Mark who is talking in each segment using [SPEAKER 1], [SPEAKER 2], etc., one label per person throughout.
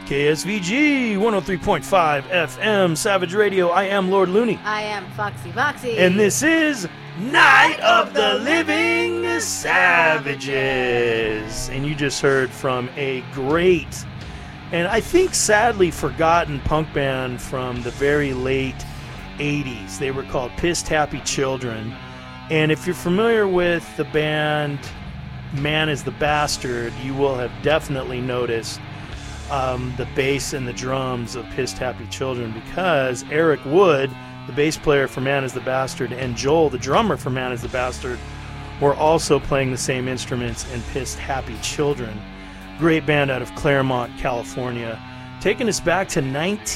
[SPEAKER 1] KSVG 103.5 FM Savage Radio. I am Lord Looney.
[SPEAKER 2] I am Foxy Foxy.
[SPEAKER 1] And this is Night of the Living Savages. And you just heard from a great, and I think sadly forgotten punk band from the very late 80s. They were called Pissed Happy Children. And if you're familiar with the band Man is the Bastard, you will have definitely noticed the bass and the drums of Pissed Happy Children, because Eric Wood, the bass player for Man is the Bastard, and Joel, the drummer for Man is the Bastard, were also playing the same instruments in Pissed Happy Children. Great band out of Claremont, California, taking us back to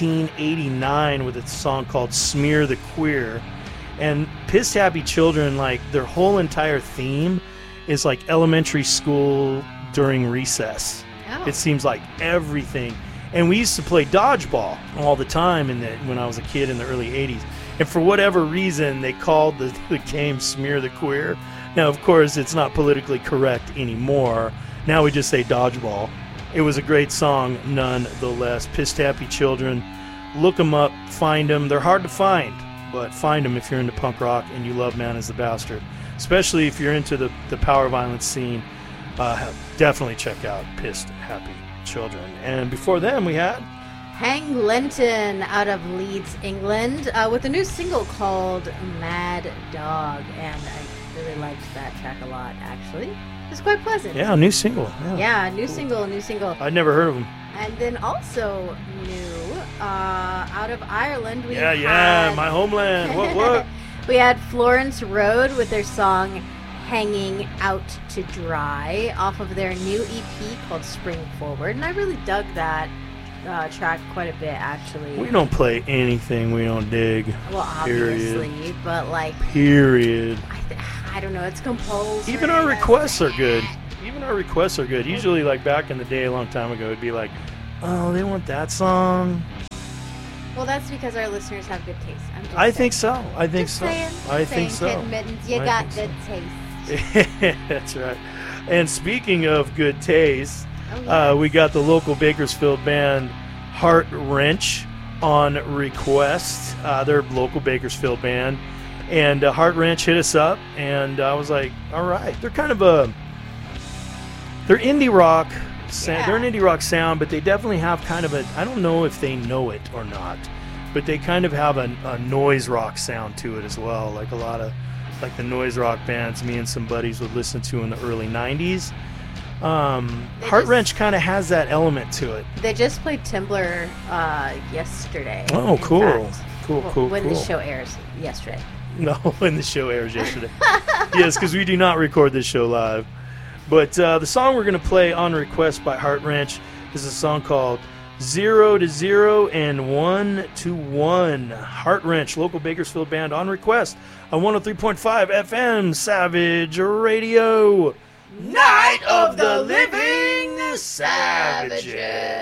[SPEAKER 1] 1989 with a song called Smear the Queer. And Pissed Happy Children, like, their whole entire theme is like elementary school during recess.
[SPEAKER 2] Oh.
[SPEAKER 1] It seems like everything. And we used to play dodgeball all the time when I was a kid in the early 80s. And for whatever reason, they called the game Smear the Queer. Now, of course, it's not politically correct anymore. Now we just say dodgeball. It was a great song nonetheless. Pissed Happy Children. Look them up. Find them. They're hard to find, but find them if you're into punk rock and you love Man is the Bastard. Especially if you're into the power violence scene. Definitely check out Pissed Happy Children. And before them, we had
[SPEAKER 2] Hang Lenton out of Leeds, England, with a new single called Mad Dog. And I really liked that track a lot, actually. It was quite pleasant.
[SPEAKER 1] Yeah, new single.
[SPEAKER 2] Yeah, new single.
[SPEAKER 1] I'd never heard of them.
[SPEAKER 2] And then also new, out of Ireland, we
[SPEAKER 1] had my homeland. What?
[SPEAKER 2] We had Florence Road with their song Hanging Out to Dry off of their new EP called Spring Forward. And I really dug that track quite a bit, actually.
[SPEAKER 1] We don't play anything we don't dig.
[SPEAKER 2] Well, obviously, but like...
[SPEAKER 1] Period.
[SPEAKER 2] I don't know, it's composed.
[SPEAKER 1] Even our requests are good. Usually, like back in the day, a long time ago, it'd be like, oh, they want that song.
[SPEAKER 2] Well, that's because our listeners have good taste.
[SPEAKER 1] I think so.
[SPEAKER 2] I think so. Kid Mittens, you got good taste.
[SPEAKER 1] That's right. And speaking of good taste,
[SPEAKER 2] yes.
[SPEAKER 1] We got the local Bakersfield band Heart Wrench on request. They're a local Bakersfield band. And Heart Wrench hit us up, and I was like, all right. They're kind of they're indie rock. They're an indie rock sound, but they definitely have kind of I don't know if they know it or not, but they kind of have a noise rock sound to it as well, like a lot of like the noise rock bands me and some buddies would listen to in the early 90s. Heart Wrench kind of has that element to it.
[SPEAKER 2] They just played Timber yesterday.
[SPEAKER 1] Oh, cool. Cool.
[SPEAKER 2] When the show airs yesterday.
[SPEAKER 1] No, when the show airs yesterday. Yes, because we do not record this show live. But the song we're going to play on request by Heart Wrench is a song called 0 to 0 and 1 to 1. Heart Wrench, local Bakersfield band on request on 103.5 FM Savage Radio. Night of the Living Savages.